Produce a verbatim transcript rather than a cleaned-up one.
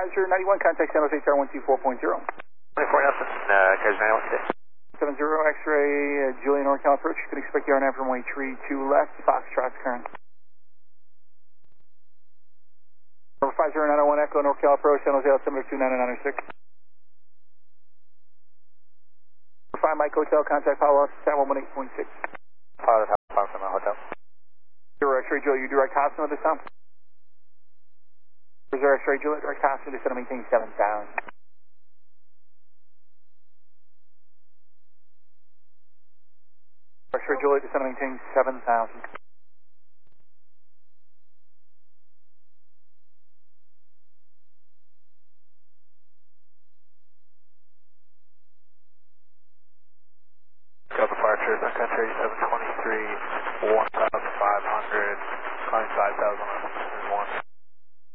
five zero nine one, contact San Jose Tower one two four point zero. twenty-four Nelson, uh, Cars nine one six. seven zero, X-ray, uh, Julian NorCal approach. You can expect the R N A from runway three two left, Foxtrot's current. Number five zero nine one Echo, NorCal approach, San Jose altimeter two nine nine six. five Mike Hotel, contact Palo Alto, San one one eight point six. Palo Alto, from the hotel. Zero X-ray, Juliet, you direct Hospital this time? Zero X-ray, Juliet, direct Hospital, descend and maintain seven thousand. X-ray, Juliet, descend and maintain seven thousand.